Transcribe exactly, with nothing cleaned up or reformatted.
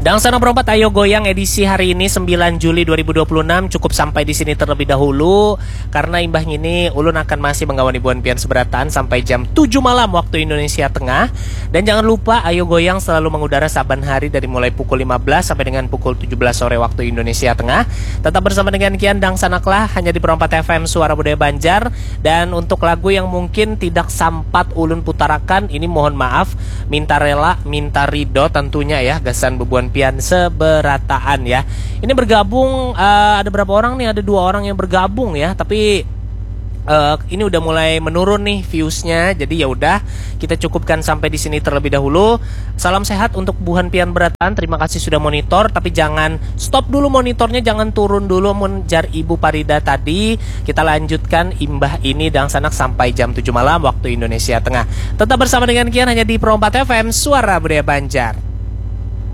Dangsana Perempat Ayo Goyang edisi hari ini sembilan Juli dua ribu dua puluh enam cukup sampai di sini terlebih dahulu karena imbah ini ulun akan masih menggawani buan pian seberatan sampai jam tujuh malam waktu Indonesia Tengah. Dan jangan lupa Ayo Goyang selalu mengudara saban hari dari mulai pukul lima belas sampai dengan pukul tujuh belas sore waktu Indonesia Tengah. Tetap bersama dengan Kian Dangsanaklah hanya di Perempat F M Suara Budaya Banjar. Dan untuk lagu yang mungkin tidak sampat ulun putarakan ini mohon maaf, minta rela, minta ridho tentunya ya, gasan bebuan pian seberataan ya. Ini bergabung uh, ada berapa orang nih? Ada dua orang yang bergabung ya, tapi uh, ini udah mulai menurun nih viewsnya. Jadi ya udah kita cukupkan sampai di sini terlebih dahulu. Salam sehat untuk buhan pian beratan. Terima kasih sudah monitor, tapi jangan stop dulu monitornya, jangan turun dulu menjar Ibu Parida tadi. Kita lanjutkan imbah ini Dangsanak sampai jam tujuh malam waktu Indonesia Tengah. Tetap bersama dengan Kian hanya di Perempat F M Suara Budaya Banjar.